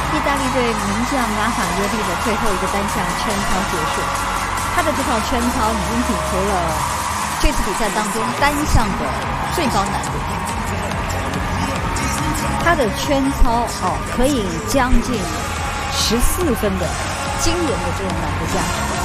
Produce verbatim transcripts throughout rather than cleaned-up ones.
意大利队名将拉法耶利的最后一个单项圈操结束，他的这套圈操已经比出了这次比赛当中单项的最高难度。他的圈操哦，可以将近十四分的惊人的这种难度价值。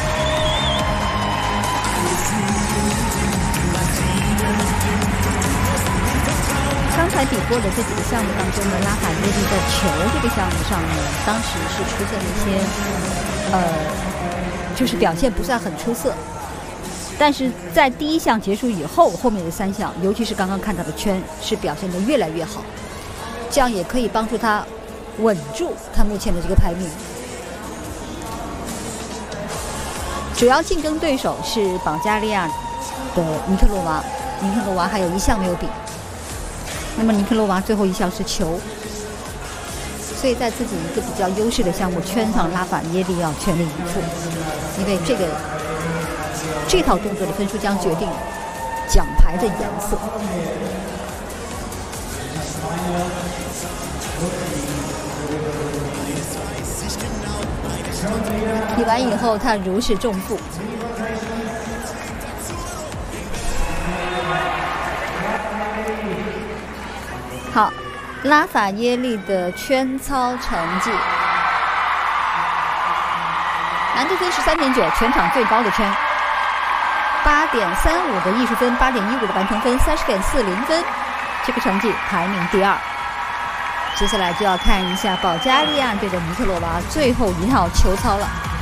刚才比过的这几个项目当中呢，拉法耶利在球这个项目上呢，当时是出现了一些呃，就是表现不算很出色。但是在第一项结束以后，后面的三项，尤其是刚刚看到的圈，是表现得越来越好，这样也可以帮助他稳住他目前的这个排名。主要竞争对手是保加利亚的尼克罗娃，尼克罗娃还有一项没有比。那么尼克罗娃最后一项是球，所以在自己一个比较优势的项目圈上，拉法耶利要全力以赴，因为这个这套动作的分数将决定奖牌的颜色。比完以后，他如释重负。好，拉法耶利的圈操成绩，难度分十三点九，全场最高的圈，八点三五的艺术分，八点一五的完成分，三十点四零分，这个成绩排名第二。接下来就要看一下保加利亚队的尼克罗娃最后一套球操了。